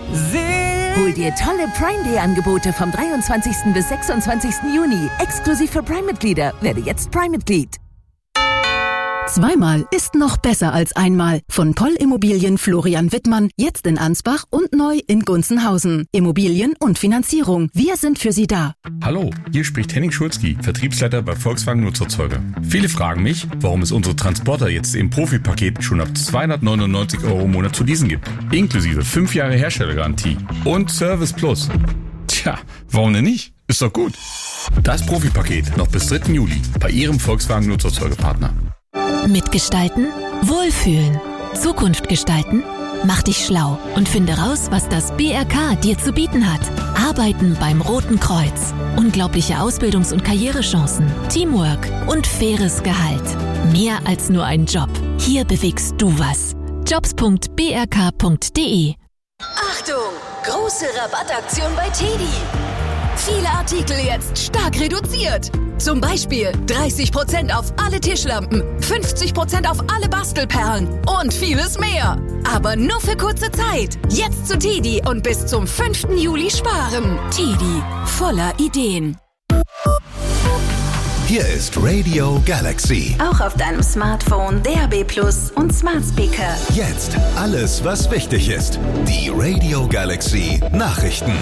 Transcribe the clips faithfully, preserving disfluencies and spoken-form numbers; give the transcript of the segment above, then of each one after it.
Hol dir tolle Prime Day Angebote vom dreiundzwanzigsten bis sechsundzwanzigsten Juni. Exklusiv für Prime-Mitglieder. Werde jetzt Prime-Mitglied. Zweimal ist noch besser als einmal. Von Poll Immobilien Florian Wittmann, jetzt in Ansbach und neu in Gunzenhausen. Immobilien und Finanzierung. Wir sind für Sie da. Hallo, hier spricht Henning Schulzki, Vertriebsleiter bei Volkswagen Nutzerzeuger. Viele fragen mich, warum es unsere Transporter jetzt im Profi-Paket schon ab zweihundertneunundneunzig Euro im Monat zu leasen gibt. Inklusive fünf Jahre Herstellergarantie und Service Plus. Tja, warum denn nicht? Ist doch gut. Das Profi-Paket noch bis dritten Juli bei Ihrem Volkswagen Nutzerzeugerpartner. Mitgestalten, wohlfühlen, Zukunft gestalten, mach dich schlau und finde raus, was das B R K dir zu bieten hat. Arbeiten beim Roten Kreuz, unglaubliche Ausbildungs- und Karrierechancen, Teamwork und faires Gehalt. Mehr als nur ein Job. Hier bewegst du was. jobs punkt b r k punkt d e. Achtung! Große Rabattaktion bei Teddy. Viele Artikel jetzt stark reduziert. Zum Beispiel dreißig Prozent auf alle Tischlampen, fünfzig Prozent auf alle Bastelperlen und vieles mehr. Aber nur für kurze Zeit. Jetzt zu Teddy und bis zum fünften Juli sparen. Teddy, voller Ideen. Hier ist Radio Galaxy. Auch auf deinem Smartphone, D A B Plus und Smart Speaker. Jetzt alles, was wichtig ist. Die Radio Galaxy Nachrichten.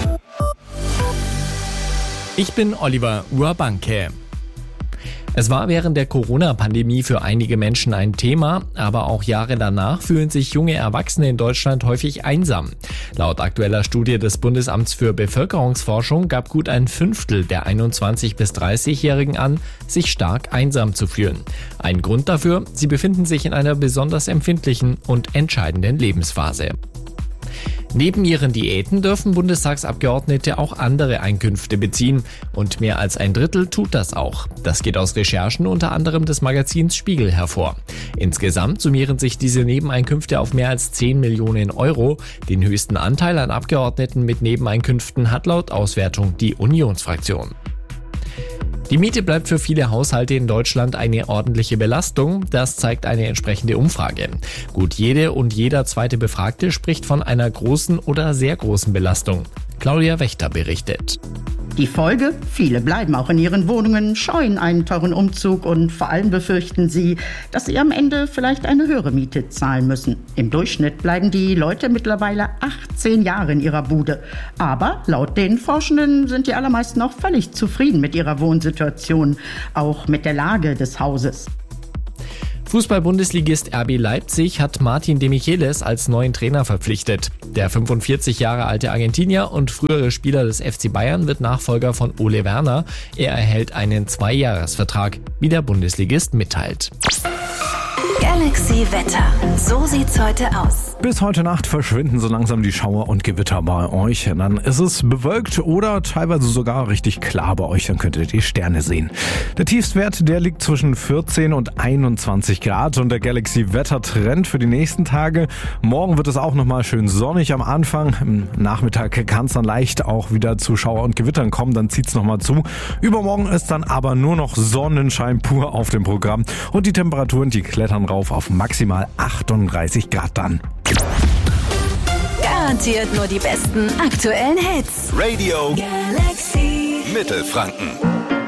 Ich bin Oliver Urbanke. Es war während der Corona-Pandemie für einige Menschen ein Thema, aber auch Jahre danach fühlen sich junge Erwachsene in Deutschland häufig einsam. Laut aktueller Studie des Bundesamts für Bevölkerungsforschung gab gut ein Fünftel der einundzwanzig- bis dreißigjährigen an, sich stark einsam zu fühlen. Ein Grund dafür: sie befinden sich in einer besonders empfindlichen und entscheidenden Lebensphase. Neben ihren Diäten dürfen Bundestagsabgeordnete auch andere Einkünfte beziehen und mehr als ein Drittel tut das auch. Das geht aus Recherchen unter anderem des Magazins Spiegel hervor. Insgesamt summieren sich diese Nebeneinkünfte auf mehr als zehn Millionen Euro. Den höchsten Anteil an Abgeordneten mit Nebeneinkünften hat laut Auswertung die Unionsfraktion. Die Miete bleibt für viele Haushalte in Deutschland eine ordentliche Belastung, das zeigt eine entsprechende Umfrage. Gut jede und jeder zweite Befragte spricht von einer großen oder sehr großen Belastung. Claudia Wächter berichtet. Die Folge? Viele bleiben auch in ihren Wohnungen, scheuen einen teuren Umzug und vor allem befürchten sie, dass sie am Ende vielleicht eine höhere Miete zahlen müssen. Im Durchschnitt bleiben die Leute mittlerweile achtzehn Jahre in ihrer Bude. Aber laut den Forschenden sind die allermeisten auch völlig zufrieden mit ihrer Wohnsituation, auch mit der Lage des Hauses. Fußball-Bundesligist R B Leipzig hat Martin de Michelis als neuen Trainer verpflichtet. Der fünfundvierzig Jahre alte Argentinier und frühere Spieler des F C Bayern wird Nachfolger von Ole Werner. Er erhält einen Zweijahresvertrag, wie der Bundesligist mitteilt. Galaxy Wetter. So sieht's heute aus. Bis heute Nacht verschwinden so langsam die Schauer und Gewitter bei euch. Dann ist es bewölkt oder teilweise sogar richtig klar bei euch. Dann könnt ihr die Sterne sehen. Der Tiefstwert, der liegt zwischen vierzehn und einundzwanzig Grad. Und der Galaxy Wetter-Trend für die nächsten Tage. Morgen wird es auch nochmal schön sonnig am Anfang. Im Nachmittag kann es dann leicht auch wieder zu Schauer und Gewittern kommen. Dann zieht es nochmal zu. Übermorgen ist dann aber nur noch Sonnenschein pur auf dem Programm. Und die Temperaturen, die klettern rauf auf maximal achtunddreißig Grad dann. Garantiert nur die besten aktuellen Hits. Radio Galaxy Mittelfranken.